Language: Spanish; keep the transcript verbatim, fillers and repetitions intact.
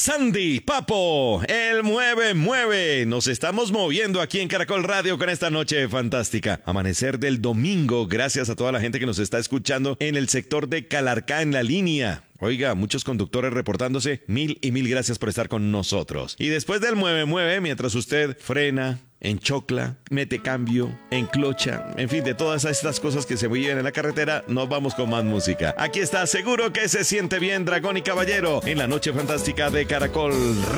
Sandy, Papo, el mueve, mueve. Nos estamos moviendo aquí en Caracol Radio con esta noche fantástica. Amanecer del domingo, gracias a toda la gente que nos está escuchando en el sector de Calarcá en la línea. Oiga, muchos conductores reportándose, mil y mil gracias por estar con nosotros. Y después del mueve, mueve, mientras usted frena, enchocla, mete cambio, enclocha, en fin, de todas estas cosas que se viven en la carretera, nos vamos con más música. Aquí está, seguro que se siente bien, Dragón y Caballero, en la noche fantástica de Caracol